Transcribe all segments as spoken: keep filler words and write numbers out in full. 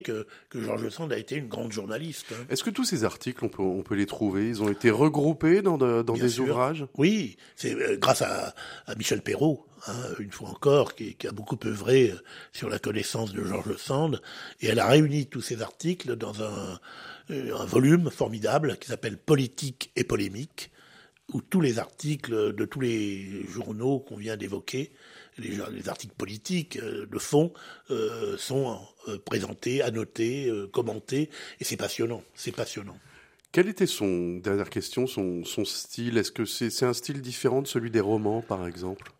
que, que George Sand a été une grande journaliste. Hein. Est-ce que tous ces articles, on peut, on peut les trouver? Ils ont été regroupés dans, de, dans des sûr. ouvrages? Oui, c'est euh, grâce à, à Michel Perrault, hein, une fois encore, qui, qui a beaucoup œuvré sur la connaissance de George Sand, et elle a réuni tous ces articles dans un, un volume formidable qui s'appelle Politique et polémique, où tous les articles de tous les journaux qu'on vient d'évoquer, les, les articles politiques euh, de fond, euh, sont euh, présentés, annotés, euh, commentés, et c'est passionnant, c'est passionnant. Quel était son, dernière question, son, son style? Est-ce que c'est, c'est un style différent de celui des romans, par exemple?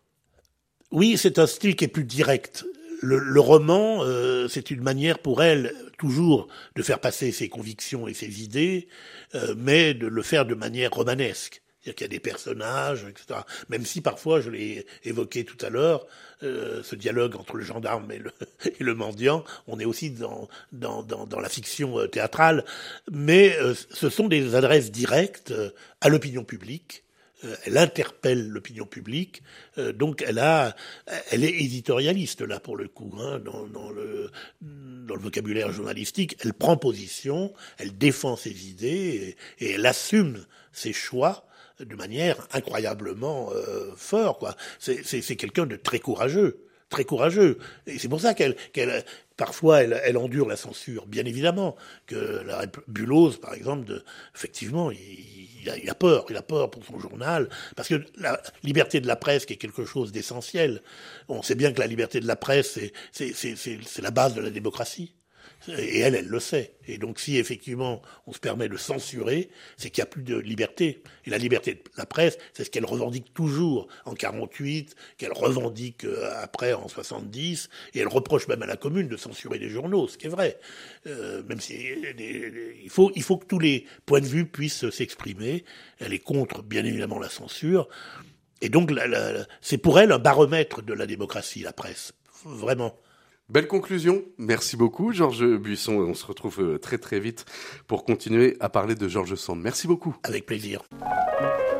Oui, c'est un style qui est plus direct. Le, le roman, euh, c'est une manière pour elle, toujours, de faire passer ses convictions et ses idées, euh, mais de le faire de manière romanesque. C'est-à-dire qu'il y a des personnages, et cetera. Même si parfois, je l'ai évoqué tout à l'heure, euh, ce dialogue entre le gendarme et le, et le mendiant, on est aussi dans, dans, dans, dans la fiction théâtrale, mais euh, ce sont des adresses directes euh, à l'opinion publique. Euh, elle interpelle l'opinion publique, euh, donc elle a, elle est éditorialiste là pour le coup, hein, dans, dans le dans le vocabulaire journalistique. Elle prend position, elle défend ses idées et, et elle assume ses choix de manière incroyablement euh, fort, quoi. C'est, c'est, c'est quelqu'un de très courageux, très courageux. Et c'est pour ça qu'elle, qu'elle parfois, elle, elle endure la censure. Bien évidemment que la Bulloz, par exemple, de, effectivement, il, il, a, il a peur, il a peur pour son journal, parce que la liberté de la presse, qui est quelque chose d'essentiel. On sait bien que la liberté de la presse, c'est, c'est, c'est, c'est, c'est la base de la démocratie. Et elle, elle le sait. Et donc, si effectivement on se permet de censurer, c'est qu'il n'y a plus de liberté. Et la liberté de la presse, c'est ce qu'elle revendique toujours en quarante-huit, qu'elle revendique après en soixante-dix, et elle reproche même à la Commune de censurer les journaux, ce qui est vrai. Euh, même si il faut, il faut que tous les points de vue puissent s'exprimer. Elle est contre, bien évidemment, la censure. Et donc, la, la, c'est pour elle un baromètre de la démocratie, la presse. Vraiment. Belle conclusion. Merci beaucoup, Georges Buisson. On se retrouve très très vite pour continuer à parler de George Sand. Merci beaucoup. Avec plaisir.